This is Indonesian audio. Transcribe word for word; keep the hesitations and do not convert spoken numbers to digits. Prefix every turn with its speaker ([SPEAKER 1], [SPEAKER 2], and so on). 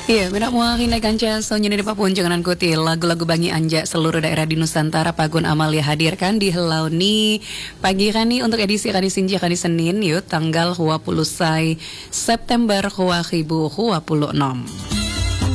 [SPEAKER 1] Iya, benak mua hinay kanca sonyo di Papua jangan kuti lagu-lagu bangi anja seluruh daerah di Nusantara Pagun Amalia hadirkan di Helau ni pagi kani untuk edisi kani sinji kani Senin yuk tanggal dua puluh September dua ribu dua puluh enam.